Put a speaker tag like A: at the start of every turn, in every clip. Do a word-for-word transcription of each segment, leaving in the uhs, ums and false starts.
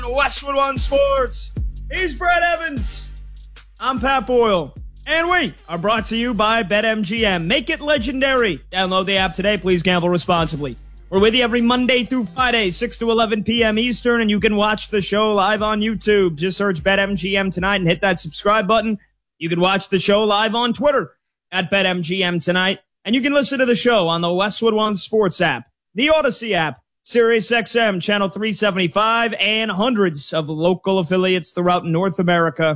A: Westwood One Sports. He's Brett Evans. I'm Pat Boyle. And we are brought to you by BetMGM. Make it legendary. Download the app today. Please gamble responsibly. We're with you every Monday through Friday, six to eleven p.m. Eastern, and you can watch the show live on YouTube. Just search BetMGM tonight and hit that subscribe button. You can watch the show live on Twitter at BetMGM tonight, and you can listen to the show on the Westwood One Sports app, the Odyssey app, Sirius X M, Channel three seventy-five, and hundreds of local affiliates throughout North America.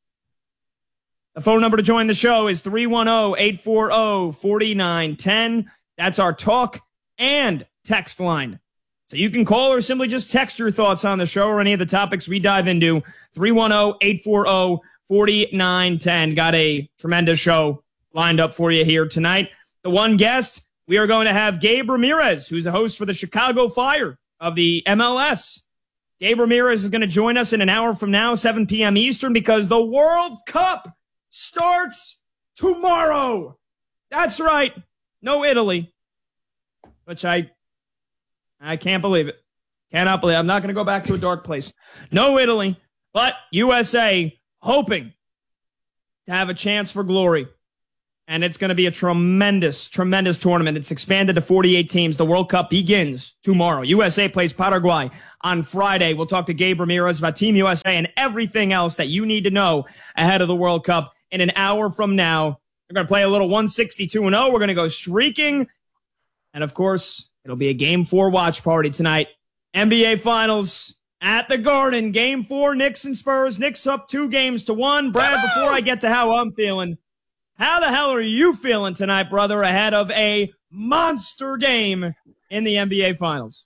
A: The phone number to join the show is three one zero, eight four zero, four nine one zero. That's our talk and text line. So you can call or simply just text your thoughts on the show or any of the topics we dive into. three one zero, eight four zero, four nine one zero. Got a tremendous show lined up for you here tonight. The one guest, we are going to have Gabe Ramirez, who's a host for the Chicago Fire of the M L S. Gabe Ramirez is going to join us in an hour from now, seven p.m. Eastern, because the World Cup starts tomorrow. That's right. No Italy. Which I I can't believe it. Cannot believe it. I'm not going to go back to a dark place. No Italy, but U S A hoping to have a chance for glory. And it's going to be a tremendous, tremendous tournament. It's expanded to forty-eight teams. The World Cup begins tomorrow. U S A plays Paraguay on Friday. We'll talk to Gabe Ramirez about Team U S A and everything else that you need to know ahead of the World Cup in an hour from now. We're going to play a little one sixty-two and oh. We're going to go streaking. And, of course, it'll be a Game four watch party tonight. N B A Finals at the Garden. Game four, Knicks and Spurs. Knicks up two games to one. Brad, before I get to how I'm feeling, how the hell are you feeling tonight, brother, ahead of a monster game in the N B A Finals?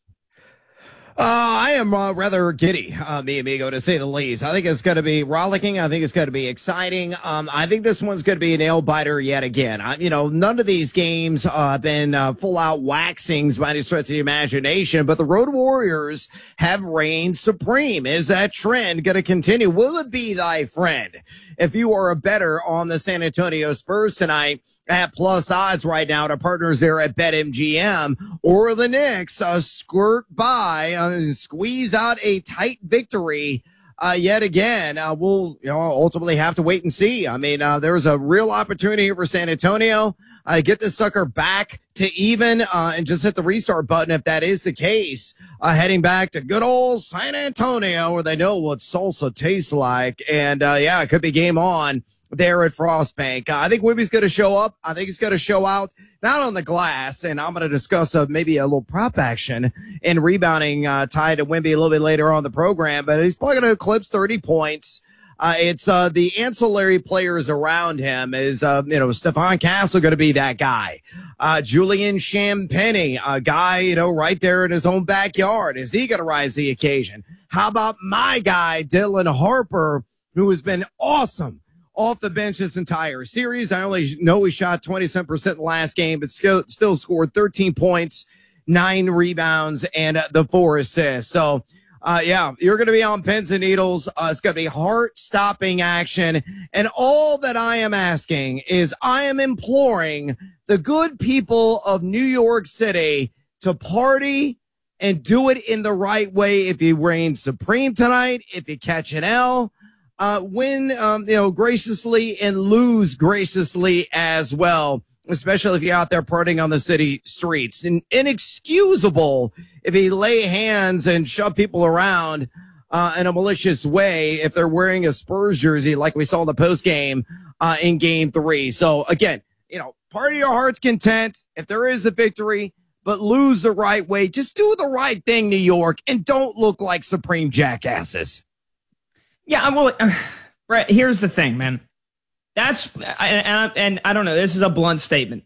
B: Uh, I am uh, rather giddy, uh, mi amigo, to say the least. I think it's going to be rollicking. I think it's going to be exciting. Um, I think this one's going to be a nail biter yet again. I, you know, none of these games uh, have been uh, full out waxings by any stretch of the imagination, but the Road Warriors have reigned supreme. Is that trend going to continue? Will it be thy friend? If you are a bettor on the San Antonio Spurs tonight, at plus odds right now to partners there at BetMGM, or the Knicks uh, squirt by, uh, squeeze out a tight victory uh, yet again. Uh, we'll you know ultimately have to wait and see. I mean, uh, there's a real opportunity here for San Antonio. Uh, get this sucker back to even uh, and just hit the restart button if that is the case. Uh, heading back to good old San Antonio where they know what salsa tastes like. And, uh, yeah, it could be game on there at Frostbank. Uh, I think Wibby's going to show up. I think he's going to show out, not on the glass, and I'm going to discuss uh, maybe a little prop action and rebounding uh, tied to Wimby a little bit later on the program, but he's probably going to eclipse thirty points. Uh, it's uh, the ancillary players around him. Is, uh, you know, Stephon Castle going to be that guy? Uh, Julian Champagnie, a guy, you know, right there in his own backyard. Is he going to rise to the occasion? How about my guy, Dylan Harper, who has been awesome off the bench this entire series? I only know he shot twenty-seven percent in the last game, but still, still scored thirteen points, nine rebounds, and uh, the four assists. So, uh, yeah, you're going to be on pins and needles. Uh, it's going to be heart-stopping action. And all that I am asking is I am imploring the good people of New York City to party and do it in the right way. If you reign supreme tonight, if you catch an L, Uh, win, um, you know, graciously and lose graciously as well, especially if you're out there partying on the city streets. And inexcusable if you lay hands and shove people around uh, in a malicious way if they're wearing a Spurs jersey like we saw in the post game uh, in game three. So, again, you know, party your heart's content if there is a victory, but lose the right way. Just do the right thing, New York, and don't look like supreme jackasses.
A: Yeah, well, uh, Brett, here's the thing, man. That's, and, and I don't know, this is a blunt statement.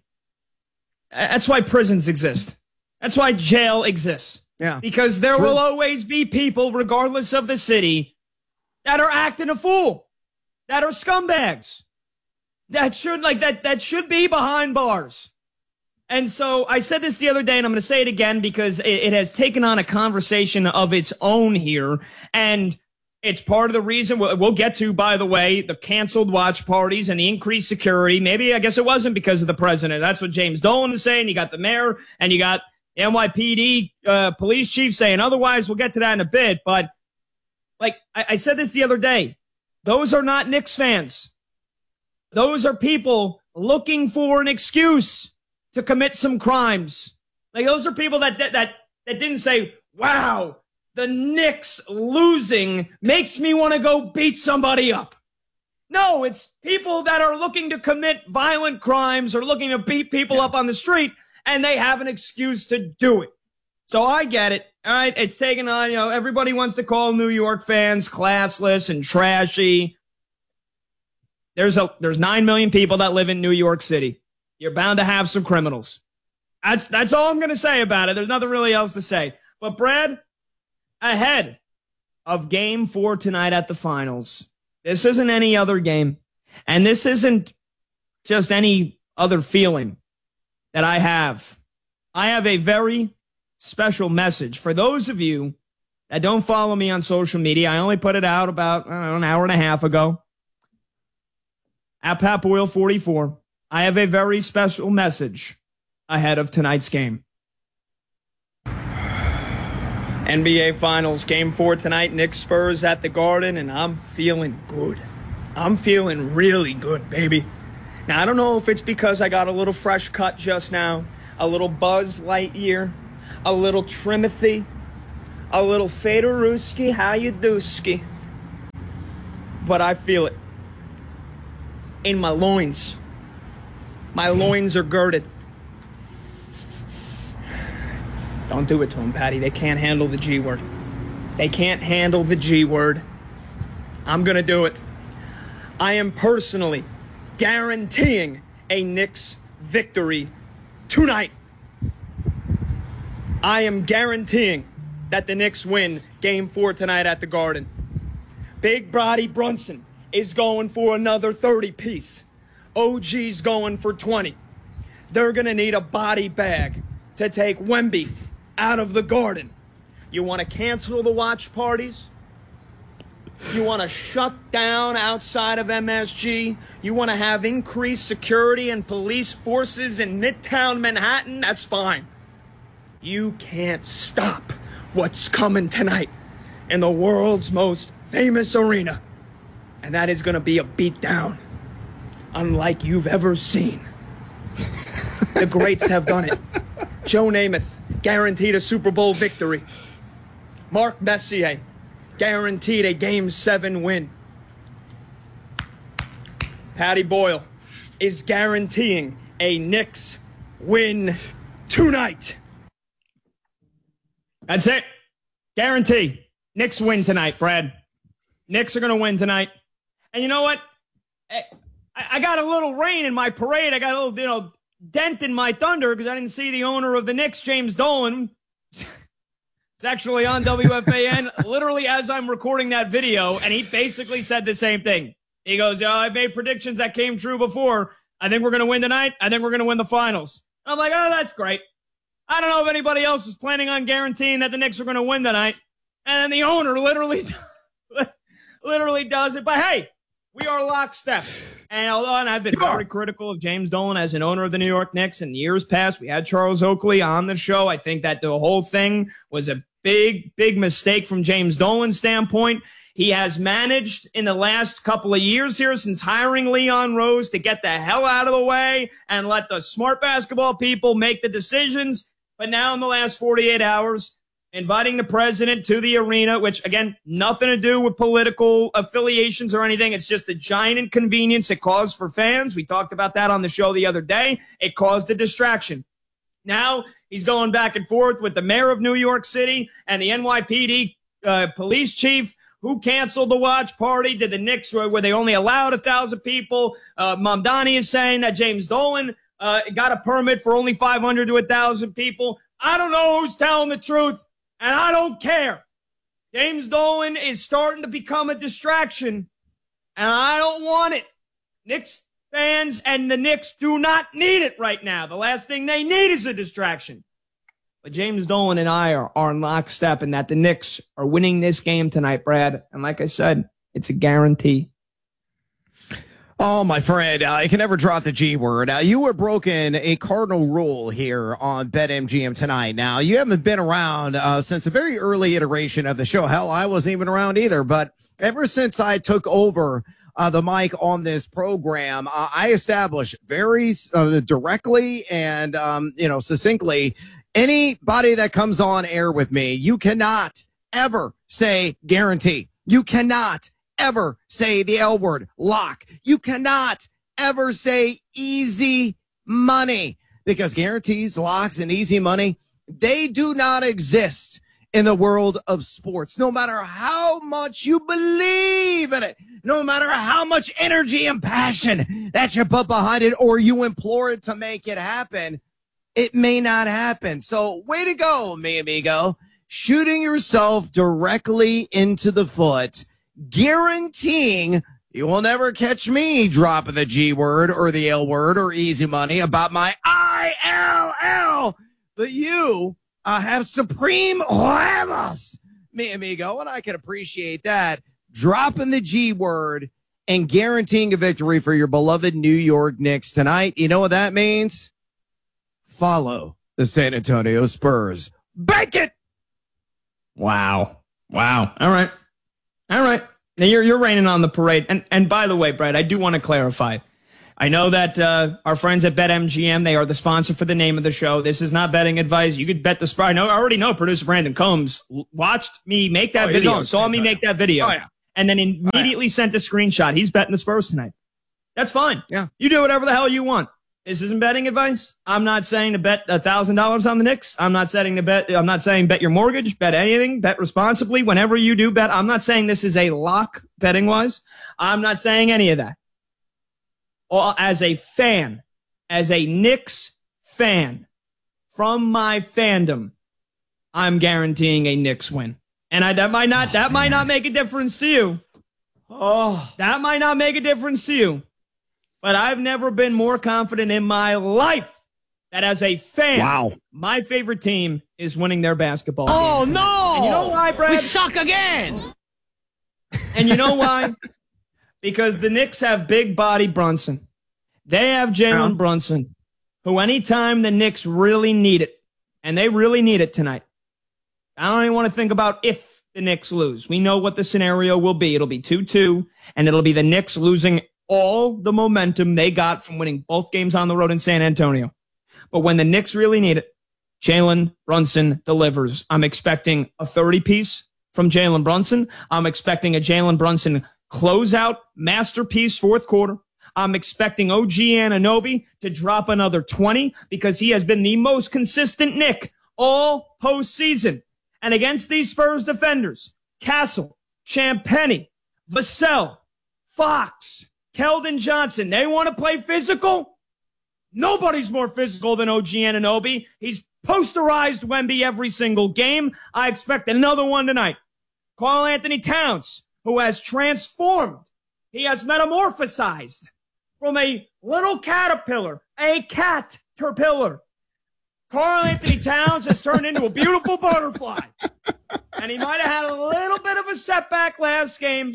A: That's why prisons exist. That's why jail exists.
B: Yeah.
A: Because there
B: True.
A: will always be people, regardless of the city, that are acting a fool, that are scumbags, that should, like, that, that should be behind bars. And so I said this the other day, and I'm going to say it again because it, it has taken on a conversation of its own here. And it's part of the reason we'll, we'll get to, by the way, the canceled watch parties and the increased security. Maybe, I guess it wasn't because of the president. That's what James Dolan is saying. You got the mayor and you got N Y P D uh, police chief saying otherwise. We'll get to that in a bit. But Like, I, I said this the other day. Those are not Knicks fans. Those are people looking for an excuse to commit some crimes. Like, those are people that that that, that didn't say, wow, the Knicks losing makes me want to go beat somebody up. No, it's people that are looking to commit violent crimes or looking to beat people yeah. up on the street, and they have an excuse to do it. So I get it. All right, it's taken on, you know, everybody wants to call New York fans classless and trashy. There's a there's nine million people that live in New York City. You're bound to have some criminals. That's that's all I'm going to say about it. There's nothing really else to say. But Brad, ahead of game four tonight at the finals, this isn't any other game. And this isn't just any other feeling that I have. I have a very special message for those of you that don't follow me on social media. I only put it out about I don't know, an hour and a half ago. At Pat Boyle forty-four, I have a very special message ahead of tonight's game. N B A Finals, Game four tonight, Knicks Spurs at the Garden, and I'm feeling good. I'm feeling really good, baby. Now, I don't know if it's because I got a little fresh cut just now, a little Buzz Lightyear, a little Trimothy, a little Fedorowski, how you do-ski? But I feel it. In my loins. My loins are girded. Don't do it to them, Patty. They can't handle the G word. They can't handle the G word. I'm going to do it. I am personally guaranteeing a Knicks victory tonight. I am guaranteeing that the Knicks win Game four tonight at the Garden. Big Brody Brunson is going for another thirty-piece. O G's going for twenty. They're going to need a body bag to take Wemby out of the Garden. You want to cancel the watch parties? You want to shut down outside of M S G? You want to have increased security and police forces in Midtown Manhattan? That's fine. You can't stop what's coming tonight in the world's most famous arena. And that is going to be a beatdown unlike you've ever seen. The greats have done it. Joe Namath guaranteed a Super Bowl victory. Mark Messier guaranteed a Game seven win. Patty Boyle is guaranteeing a Knicks win tonight. That's it. Guarantee. Knicks win tonight, Brad. Knicks are going to win tonight. And you know what? I, I got a little rain in my parade. I got a little, you know, dent in my thunder because I didn't see the owner of the Knicks, James Dolan. It's actually on W F A N literally as I'm recording that video, and he basically said the same thing. He goes, yeah, I made predictions that came true before. I think we're going to win tonight. I think we're going to win the finals. I'm like, oh, that's great. I don't know if anybody else is planning on guaranteeing that the Knicks are going to win tonight. And then the owner literally, literally does it. But hey, we are lockstep. And although and I've been very critical of James Dolan as an owner of the New York Knicks in years past, we had Charles Oakley on the show. I think that the whole thing was a big, big mistake from James Dolan's standpoint. He has managed in the last couple of years here since hiring Leon Rose to get the hell out of the way and let the smart basketball people make the decisions. But now in the last forty-eight hours, inviting the president to the arena, which, again, nothing to do with political affiliations or anything. It's just a giant inconvenience it caused for fans. We talked about that on the show the other day. It caused a distraction. Now he's going back and forth with the mayor of New York City and the N Y P D uh, police chief who canceled the watch party. Did the Knicks where they only allowed a thousand people? Uh, Mamdani is saying that James Dolan uh, got a permit for only five hundred to a thousand people. I don't know who's telling the truth, and I don't care. James Dolan is starting to become a distraction, and I don't want it. Knicks fans and the Knicks do not need it right now. The last thing they need is a distraction. But James Dolan and I are, are in lockstep in that the Knicks are winning this game tonight, Brad. And like I said, it's a guarantee.
B: Oh, my friend, uh, you can never drop the G word. Uh, you were broken a cardinal rule here on BetMGM tonight. Now, you haven't been around uh, since a very early iteration of the show. Hell, I wasn't even around either. But ever since I took over uh, the mic on this program, uh, I established very uh, directly and, um, you know, succinctly, anybody that comes on air with me, you cannot ever say guarantee. You cannot ever say the L word, lock. You cannot ever say easy money, because guarantees, locks, and easy money, they do not exist in the world of sports. No matter how much you believe in it, no matter how much energy and passion that you put behind it or you implore it to make it happen, it may not happen. So way to go, mi amigo. Shooting yourself directly into the foot, guaranteeing you will never catch me dropping the G word or the L word or easy money about my I L L. But you uh, have supreme huevos, mi amigo, and I can appreciate that. Dropping the G word and guaranteeing a victory for your beloved New York Knicks tonight. You know what that means? Follow the San Antonio Spurs. Bank it!
A: Wow. Wow. All right. All right. Now you're you're raining on the parade. And and by the way, Brad, I do want to clarify. I know that uh, our friends at BetMGM, they are the sponsor for the name of the show. This is not betting advice. You could bet the spread. I know. I already know producer Brandon Combs watched me make that
B: oh,
A: video, saw me make that video,
B: oh, yeah.
A: and then immediately oh, yeah. sent a screenshot. He's betting the Spurs tonight. That's fine.
B: Yeah.
A: You do whatever the hell you want. This isn't betting advice. I'm not saying to bet a thousand dollars on the Knicks. I'm not saying to bet. I'm not saying bet your mortgage, bet anything, bet responsibly. Whenever you do bet, I'm not saying this is a lock betting wise. I'm not saying any of that. Or as a fan, as a Knicks fan, from my fandom, I'm guaranteeing a Knicks win. And I, that might not, that might not make a difference to you. Oh, that might not make a difference to you. But I've never been more confident in my life that as a fan,
B: wow.
A: my favorite team is winning their basketball game.
C: Oh, no!
A: And you know why, Brad?
C: We suck again!
A: And you know why? Because the Knicks have big body Brunson. They have Jalen
B: uh,
A: Brunson, who anytime the Knicks really need it, and they really need it tonight, I don't even want to think about if the Knicks lose. We know what the scenario will be. It'll be two two, and it'll be the Knicks losing all the momentum they got from winning both games on the road in San Antonio. But when the Knicks really need it, Jalen Brunson delivers. I'm expecting a thirty-piece from Jalen Brunson. I'm expecting a Jalen Brunson closeout masterpiece fourth quarter. I'm expecting O G Anunoby to drop another twenty because he has been the most consistent Knick all postseason. And against these Spurs defenders, Castle, Champagnie, Vassell, Fox, Keldon Johnson, they want to play physical? Nobody's more physical than O G Anunoby. He's posterized Wemby every single game. I expect another one tonight. Karl Anthony Towns, who has transformed. He has metamorphosized from a little caterpillar, a cat-terpillar. Karl Anthony Towns has turned into a beautiful butterfly. And he might have had a little bit of a setback last game.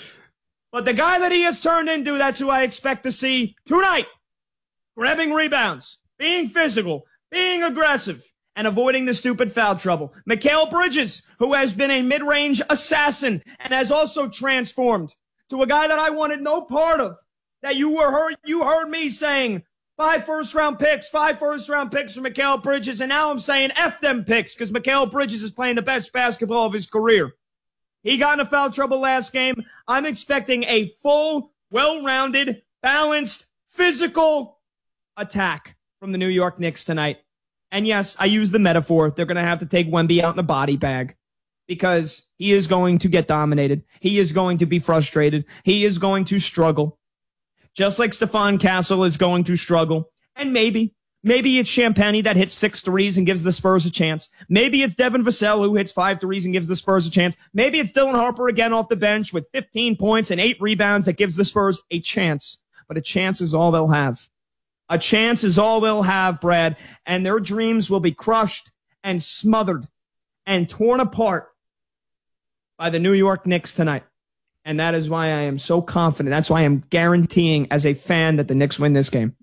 A: But the guy that he has turned into, that's who I expect to see tonight. Grabbing rebounds, being physical, being aggressive, and avoiding the stupid foul trouble. Mikal Bridges, who has been a mid-range assassin and has also transformed to a guy that I wanted no part of. That you were heard, you heard me saying five first-round picks, five first-round picks for Mikal Bridges, and now I'm saying F them picks because Mikal Bridges is playing the best basketball of his career. He got into foul trouble last game. I'm expecting a full, well-rounded, balanced, physical attack from the New York Knicks tonight. And yes, I use the metaphor. They're going to have to take Wemby out in a body bag because he is going to get dominated. He is going to be frustrated. He is going to struggle. Just like Stephon Castle is going to struggle. And maybe, maybe it's Champagnie that hits six threes and gives the Spurs a chance. Maybe it's Devin Vassell who hits five threes and gives the Spurs a chance. Maybe it's Dylan Harper again off the bench with fifteen points and eight rebounds that gives the Spurs a chance. But a chance is all they'll have. A chance is all they'll have, Brad. And their dreams will be crushed and smothered and torn apart by the New York Knicks tonight. And that is why I am so confident. That's why I'm guaranteeing as a fan that the Knicks win this game.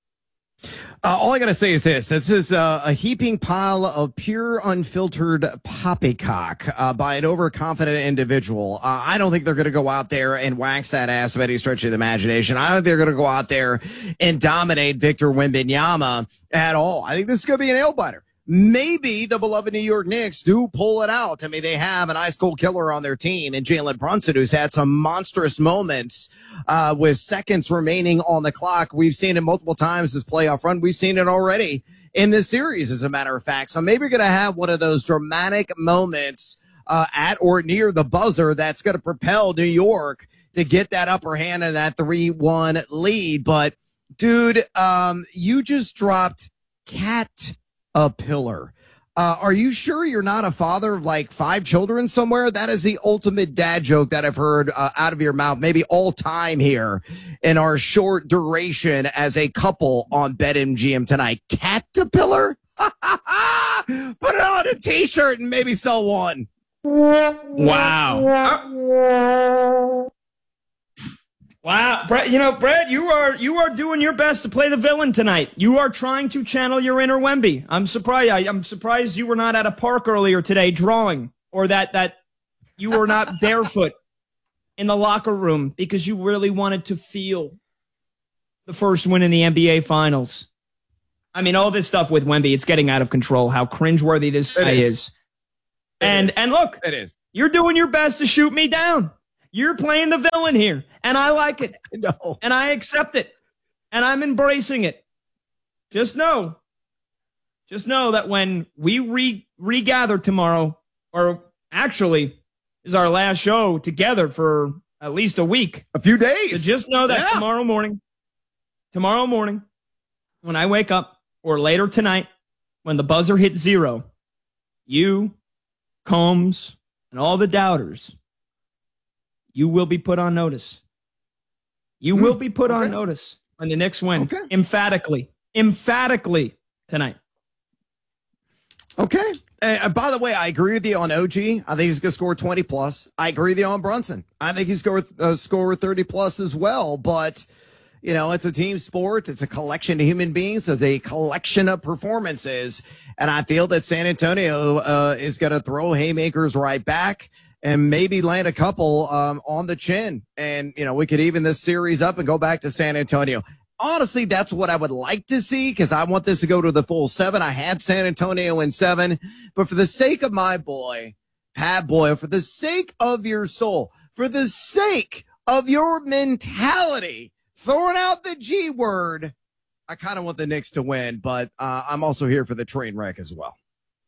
B: Uh, all I got to say is this. This is uh, a heaping pile of pure, unfiltered poppycock uh, by an overconfident individual. Uh, I don't think they're going to go out there and wax that ass by any stretch of the imagination. I don't think they're going to go out there and dominate Victor Wembanyama at all. I think this is going to be a nail-biter. Maybe the beloved New York Knicks do pull it out. I mean, they have an ice-cold killer on their team in Jalen Brunson, who's had some monstrous moments uh, with seconds remaining on the clock. We've seen it multiple times this playoff run. We've seen it already in this series, as a matter of fact. So maybe we're going to have one of those dramatic moments uh, at or near the buzzer that's going to propel New York to get that upper hand and that three one lead. But, dude, um, you just dropped Cat a pillar. Uh, are you sure you're not a father of like five children somewhere? That is the ultimate dad joke that I've heard uh, out of your mouth, maybe all time here in our short duration as a couple on BetMGM tonight. Caterpillar? Put it on a t-shirt and maybe sell one.
A: Wow. Uh- Wow, Brett, you know, Brett, you are you are doing your best to play the villain tonight. You are trying to channel your inner Wemby. I'm surprised. I, I'm surprised you were not at a park earlier today drawing, or that that you were not barefoot in the locker room because you really wanted to feel the first win in the N B A Finals. I mean, all this stuff with Wemby, it's getting out of control. How cringeworthy this guy is. is. And
B: is.
A: and look,
B: it is.
A: You're doing your best to shoot me down. You're playing the villain here, and I like it,
B: no.
A: and I accept it, and I'm embracing it. Just know, just know that when we re- regather tomorrow, or actually is our last show together for at least a week.
B: A few days.
A: So just know that
B: yeah.
A: tomorrow morning, tomorrow morning, when I wake up, or later tonight, when the buzzer hits zero, you, Combs, and all the doubters, you will be put on notice. You mm, will be put okay. on notice when the Knicks win. Okay. Emphatically. Emphatically tonight.
B: Okay. And by the way, I agree with you on O G. I think he's going to score twenty plus. I agree with you on Brunson. I think he's going to uh, score thirty plus as well. But, you know, it's a team sport. It's a collection of human beings. It's a collection of performances. And I feel that San Antonio uh, is going to throw haymakers right back and maybe land a couple um, on the chin. And, you know, we could even this series up and go back to San Antonio. Honestly, that's what I would like to see because I want this to go to the full seven. I had San Antonio in seven. But for the sake of my boy, Pat Boyle, for the sake of your soul, for the sake of your mentality, throwing out the G word, I kind of want the Knicks to win. But uh, I'm also here for the train wreck as well.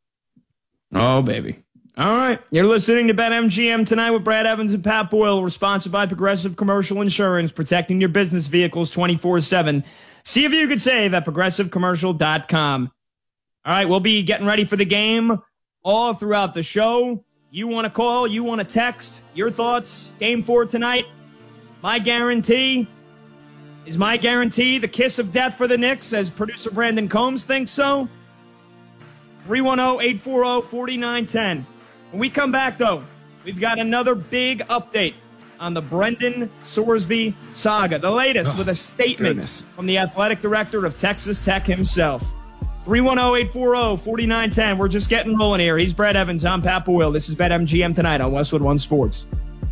A: Oh, baby. All right. You're listening to BetMGM tonight with Brad Evans and Pat Boyle. We're sponsored by Progressive Commercial Insurance, protecting your business vehicles twenty-four seven. See if you could save at progressive commercial dot com. All right. We'll be getting ready for the game all throughout the show. You want to call, you want to text your thoughts. Game four tonight. My guarantee is my guarantee the kiss of death for the Knicks, as producer Brandon Combs thinks so. three one zero, eight four zero, four nine one zero. When we come back, though, we've got another big update on the Brendan Sorsby saga. The latest oh, with a statement goodness. from the athletic director of Texas Tech himself. three one zero, eight four zero, four nine one zero. We're just getting rolling here. He's Brad Evans. I'm Pat Boyle. This is BetMGM tonight on Westwood One Sports.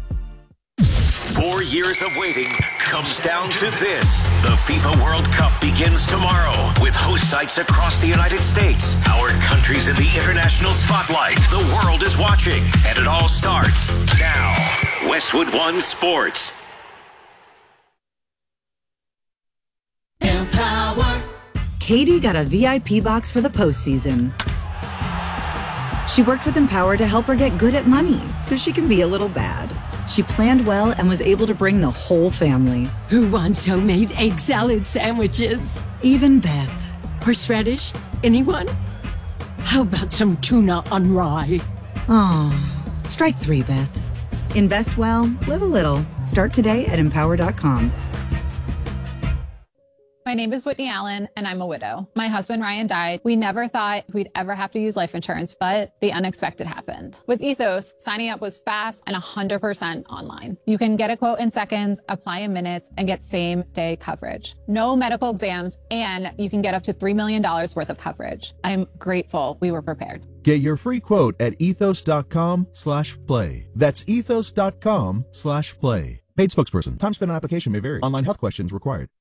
C: Four years of waiting comes down to this. The FIFA World Cup begins tomorrow with host sites across the United States. Our country's in the international spotlight. The world is watching, and it all starts now. Westwood One Sports.
D: Empower. Katie got a V I P box for the postseason. She worked with Empower to help her get good at money so she can be a little bad. She planned well and was able to bring the whole family.
E: Who wants homemade egg salad sandwiches?
D: Even Beth.
E: Horseradish? Anyone? How about some tuna on rye?
D: Oh, strike three, Beth. Invest well, live a little. Start today at empower dot com.
F: My name is Whitney Allen, and I'm a widow. My husband, Ryan, died. We never thought we'd ever have to use life insurance, but the unexpected happened. With Ethos, signing up was fast and one hundred percent online. You can get a quote in seconds, apply in minutes, and get same-day coverage. No medical exams, and you can get up to three million dollars worth of coverage. I'm grateful we were prepared.
G: Get your free quote at ethos.com slash play. That's ethos.com slash play. Paid spokesperson. Time spent on application may vary. Online health questions required.